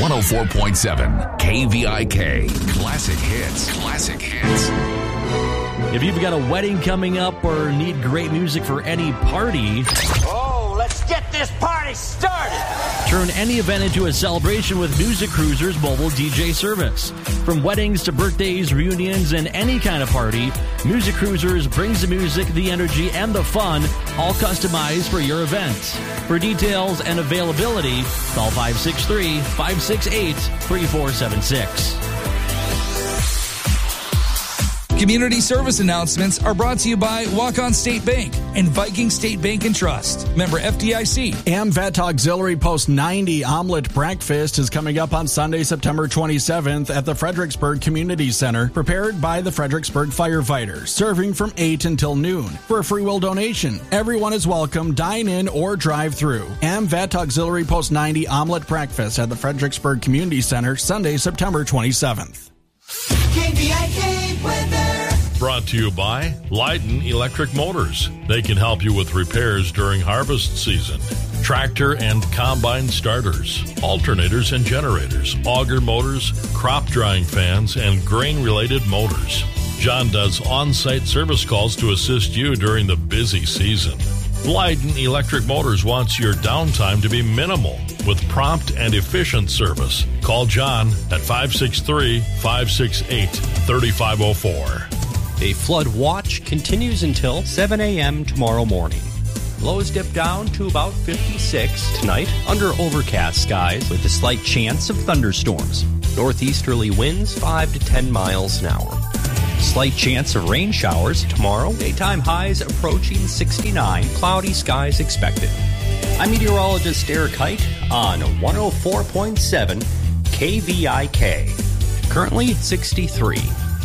104.7 KVIK. Classic hits. Classic hits. If you've got a wedding coming up or need great music for any party, let's get this party started. Turn any event into a celebration with Music Cruisers mobile DJ service. From weddings to birthdays, reunions, and any kind of party, Music Cruisers brings the music, the energy, and the fun, all customized for your event. For details and availability, call 563-568-3476. Community service announcements are brought to you by Walk-On State Bank and Viking State Bank and Trust. Member FDIC. AmVet Auxiliary Post 90 Omelet Breakfast is coming up on Sunday, September 27th at the Fredericksburg Community Center, prepared by the Fredericksburg firefighters, serving from 8 until noon. For a free will donation, everyone is welcome, dine in or drive through. AmVet Auxiliary Post 90 Omelet Breakfast at the Fredericksburg Community Center, Sunday, September 27th. KVIK weather. Brought to you by Leiden Electric Motors. They can help you with repairs during harvest season. Tractor and combine starters, alternators and generators, auger motors, crop drying fans, and grain-related motors. John does on-site service calls to assist you during the busy season. Leiden Electric Motors wants your downtime to be minimal with prompt and efficient service. Call John at 563-568-3504. A flood watch continues until 7 a.m. tomorrow morning. Lows dip down to about 56 tonight under overcast skies with a slight chance of thunderstorms. Northeasterly winds 5 to 10 miles an hour. Slight chance of rain showers tomorrow. Daytime highs approaching 69. Cloudy skies expected. I'm meteorologist Eric Height on 104.7 KVIK. Currently 63.